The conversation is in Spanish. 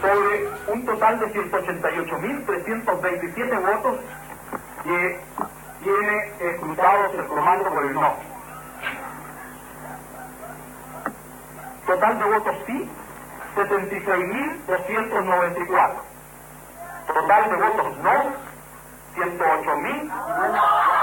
sobre un total de 188.327 votos que tiene escrutados el comando por el no. Total de votos sí, 76.294. Total de votos no, 108.000.